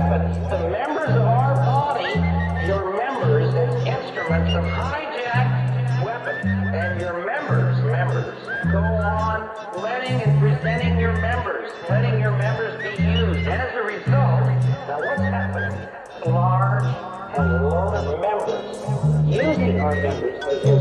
weapons. The members of our body, your members as instruments of hijacked weapons. And your members go on letting and presenting your members, letting your members be used. As a result, now what's happening? Large and low members using our members as